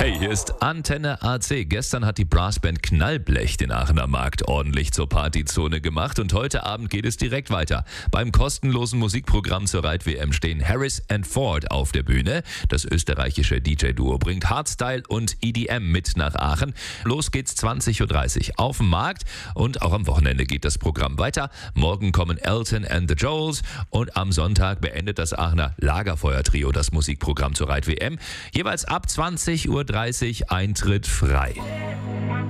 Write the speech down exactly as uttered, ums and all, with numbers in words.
Hey, hier ist Antenne A C. Gestern hat die Brassband Knallblech den Aachener Markt ordentlich zur Partyzone gemacht und heute Abend geht es direkt weiter. Beim kostenlosen Musikprogramm zur Reit-W M stehen Harris and Ford auf der Bühne. Das österreichische D J-Duo bringt Hardstyle und E D M mit nach Aachen. Los geht's zwanzig Uhr dreißig auf dem Markt und auch am Wochenende geht das Programm weiter. Morgen kommen Elton and the Joels und am Sonntag beendet das Aachener Lagerfeuer-Trio das Musikprogramm zur Reit-W M. Jeweils ab zwanzig Uhr dreißig Eintritt frei.